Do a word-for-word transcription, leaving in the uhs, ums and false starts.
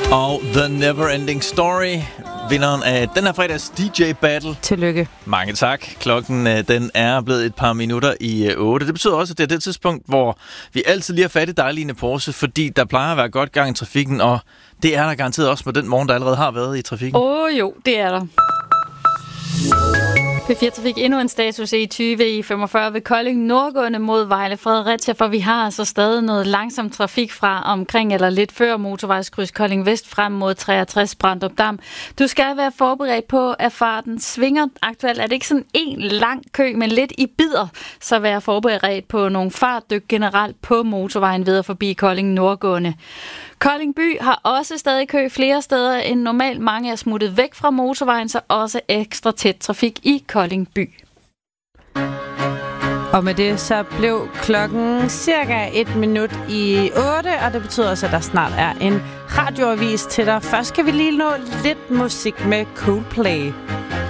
Og The Neverending Story, vinderen af den her fredags D J Battle. Tillykke. Mange tak. Klokken den er blevet et par minutter i otte. Det betyder også, at det er det tidspunkt, hvor vi altid lige har fat i dig, Line Porse, fordi der plejer at være godt gang i trafikken, og det er der garanteret også på den morgen, der allerede har været i trafikken. Åh oh, jo, det er der. P fire Trafik endnu en status E tyve E femogfyrre ved Kolding nordgående mod Vejle Fredericia, for vi har altså stadig noget langsom trafik fra omkring eller lidt før motorvejskryds Kolding Vest frem mod treogtres Brandrup Dam. Du skal være forberedt på, at farten svinger. Aktuelt er det ikke sådan en lang kø, men lidt i bidder, så vær forberedt på nogle fartdyk generelt på motorvejen videre forbi Kolding nordgående. Kolding by har også stadig kø flere steder end normalt. Mange er smuttet væk fra motorvejen, så også ekstra tæt trafik i Kolding by. Og med det så blev klokken cirka et minut i otte, og det betyder også, at der snart er en radioavis til dig. Først skal vi lige nå lidt musik med Coldplay.